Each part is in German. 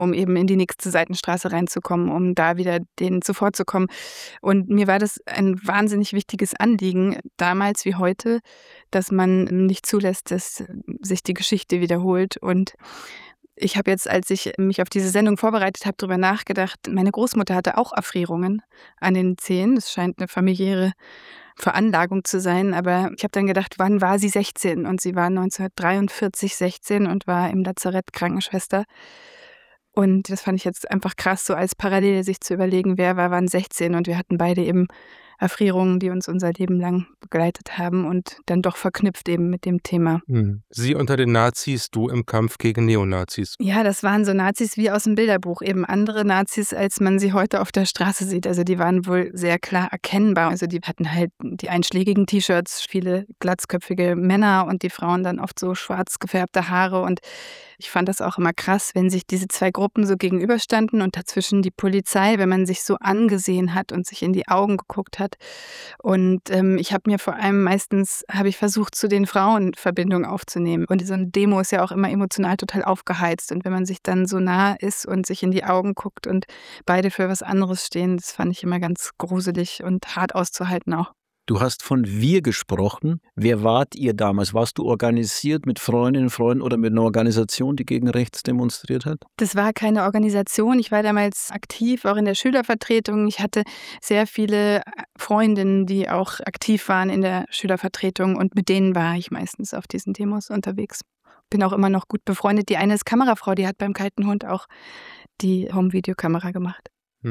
um eben in die nächste Seitenstraße reinzukommen, um da wieder denen zuvorzukommen. Und mir war das ein wahnsinnig wichtiges Anliegen, damals wie heute, dass man nicht zulässt, dass sich die Geschichte wiederholt. Und ich habe jetzt, als ich mich auf diese Sendung vorbereitet habe, darüber nachgedacht, meine Großmutter hatte auch Erfrierungen an den Zehen. Das scheint eine familiäre Veranlagung zu sein, aber ich habe dann gedacht, wann war sie 16? Und sie war 1943 16 und war im Lazarett Krankenschwester. Und das fand ich jetzt einfach krass, so als Parallele sich zu überlegen, wer war wann 16, und wir hatten beide eben Erfrierungen, die uns unser Leben lang begleitet haben und dann doch verknüpft eben mit dem Thema. Sie unter den Nazis, du im Kampf gegen Neonazis. Ja, das waren so Nazis wie aus dem Bilderbuch, eben andere Nazis, als man sie heute auf der Straße sieht. Also die waren wohl sehr klar erkennbar. Also die hatten halt die einschlägigen T-Shirts, viele glatzköpfige Männer und die Frauen dann oft so schwarz gefärbte Haare. Und ich fand das auch immer krass, wenn sich diese zwei Gruppen so gegenüberstanden und dazwischen die Polizei, wenn man sich so angesehen hat und sich in die Augen geguckt hat. Und ich habe mir vor allem habe ich versucht, zu den Frauen Verbindung aufzunehmen. Und so eine Demo ist ja auch immer emotional total aufgeheizt. Und wenn man sich dann so nah ist und sich in die Augen guckt und beide für was anderes stehen, das fand ich immer ganz gruselig und hart auszuhalten auch. Du hast von wir gesprochen. Wer wart ihr damals? Warst du organisiert mit Freundinnen, Freunden oder mit einer Organisation, die gegen rechts demonstriert hat? Das war keine Organisation. Ich war damals aktiv, auch in der Schülervertretung. Ich hatte sehr viele Freundinnen, die auch aktiv waren in der Schülervertretung, und mit denen war ich meistens auf diesen Demos unterwegs. Bin auch immer noch gut befreundet. Die eine ist Kamerafrau, die hat beim Kalten Hund auch die Home-Videokamera gemacht.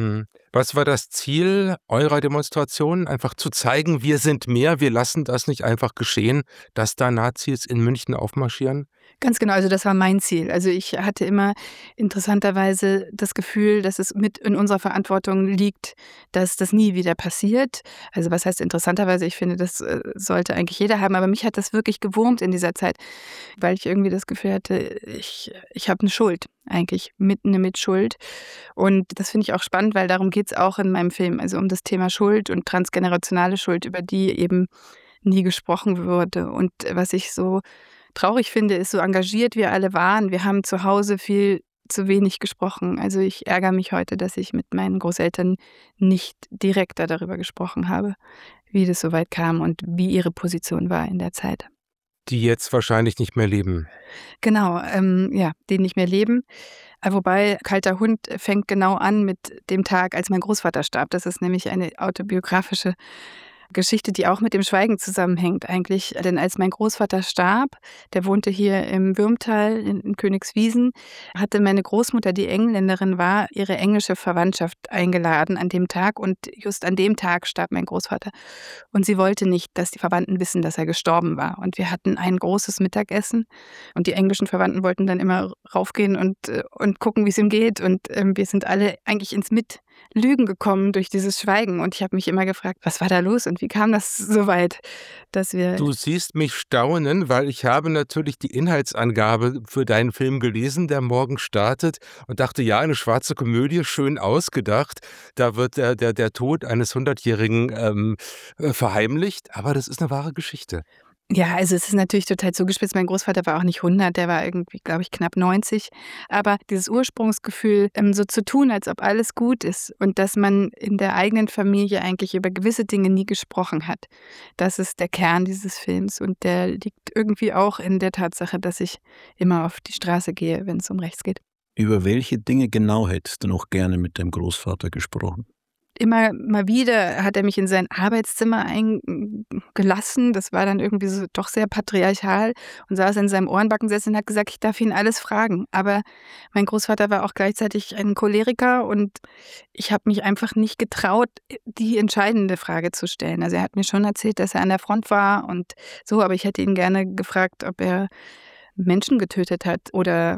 Was war das Ziel eurer Demonstration? Einfach zu zeigen, wir sind mehr, wir lassen das nicht einfach geschehen, dass da Nazis in München aufmarschieren? Ganz genau, also das war mein Ziel. Also ich hatte immer interessanterweise das Gefühl, dass es mit in unserer Verantwortung liegt, dass das nie wieder passiert. Also was heißt interessanterweise? Ich finde, das sollte eigentlich jeder haben, aber mich hat das wirklich gewurmt in dieser Zeit, weil ich irgendwie das Gefühl hatte, ich habe eine Schuld, eigentlich eine Mitschuld. Und das finde ich auch spannend, weil darum geht es auch in meinem Film, also um das Thema Schuld und transgenerationale Schuld, über die eben nie gesprochen wurde. Und was ich so traurig finde, ist, so engagiert wir alle waren, wir haben zu Hause viel zu wenig gesprochen. Also ich ärgere mich heute, dass ich mit meinen Großeltern nicht direkter darüber gesprochen habe, wie das so weit kam und wie ihre Position war in der Zeit. Die jetzt wahrscheinlich nicht mehr leben. Genau, ja, die nicht mehr leben. Wobei Kalter Hund fängt genau an mit dem Tag, als mein Großvater starb. Das ist nämlich eine autobiografische Geschichte, die auch mit dem Schweigen zusammenhängt eigentlich. Denn als mein Großvater starb, der wohnte hier im Würmtal in Königswiesen, hatte meine Großmutter, die Engländerin war, ihre englische Verwandtschaft eingeladen an dem Tag. Und just an dem Tag starb mein Großvater. Und sie wollte nicht, dass die Verwandten wissen, dass er gestorben war. Und wir hatten ein großes Mittagessen. Und die englischen Verwandten wollten dann immer raufgehen und gucken, wie es ihm geht. Und wir sind alle eigentlich ins Mitlügen gekommen durch dieses Schweigen. Und ich habe mich immer gefragt, was war da los und wie kam das so weit, dass wir... Du siehst mich staunen, weil ich habe natürlich die Inhaltsangabe für deinen Film gelesen, der morgen startet, und dachte, ja, eine schwarze Komödie, schön ausgedacht. Da wird der Tod eines 100-Jährigen verheimlicht, aber das ist eine wahre Geschichte. Ja, also es ist natürlich total zugespitzt. Mein Großvater war auch nicht 100, der war irgendwie, glaube ich, knapp 90. Aber dieses Ursprungsgefühl, so zu tun, als ob alles gut ist und dass man in der eigenen Familie eigentlich über gewisse Dinge nie gesprochen hat, das ist der Kern dieses Films. Und der liegt irgendwie auch in der Tatsache, dass ich immer auf die Straße gehe, wenn es um rechts geht. Über welche Dinge genau hättest du noch gerne mit deinem Großvater gesprochen? Immer mal wieder hat er mich in sein Arbeitszimmer eingelassen. Das war dann irgendwie so doch sehr patriarchal, und saß in seinem Ohrenbackensessel und hat gesagt, ich darf ihn alles fragen. Aber mein Großvater war auch gleichzeitig ein Choleriker, und ich habe mich einfach nicht getraut, die entscheidende Frage zu stellen. Also er hat mir schon erzählt, dass er an der Front war und so, aber ich hätte ihn gerne gefragt, ob er Menschen getötet hat oder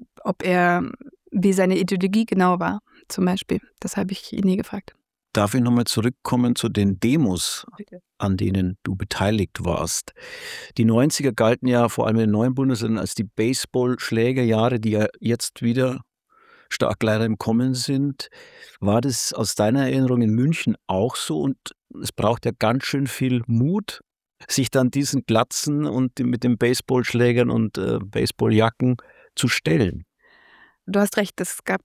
wie seine Ideologie genau war, zum Beispiel. Das habe ich ihn nie gefragt. Darf ich nochmal zurückkommen zu den Demos, Bitte. an denen du beteiligt warst? Die 90er galten ja vor allem in den neuen Bundesländern als die Baseballschlägerjahre, die ja jetzt wieder stark leider im Kommen sind. War das aus deiner Erinnerung in München auch so? Und es braucht ja ganz schön viel Mut, sich dann diesen Glatzen und mit den Baseballschlägern und Baseballjacken zu stellen. Du hast recht, es gab